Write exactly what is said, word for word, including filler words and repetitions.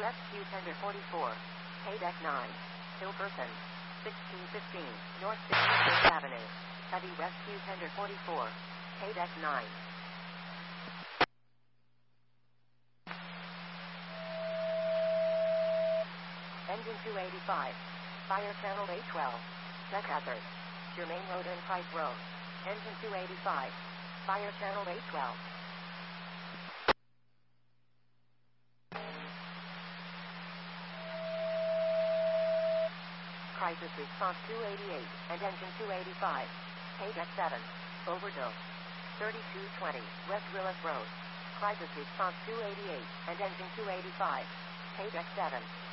Rescue Tender forty-four. K-Deck nine. Hilperson. sixteen fifteen. North sixty-fifth Avenue. Heavy Rescue Tender forty-four. K-Deck nine. Engine two eighty-five. Fire Channel A twelve. Check hazard. Germain Road and Price Road. Engine two eighty-five. Fire Channel A twelve. Crisis Response two eighty-eight and Engine two eighty-five. K-Deck seven. Overdose. thirty-two twenty West Willis Road. Crisis Response two eighty-eight and Engine two eighty-five. K-Deck seven.